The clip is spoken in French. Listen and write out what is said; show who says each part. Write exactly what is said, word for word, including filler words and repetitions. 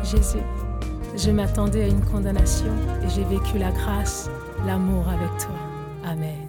Speaker 1: Jésus, je m'attendais à une condamnation et j'ai vécu la grâce, l'amour avec toi. Amen.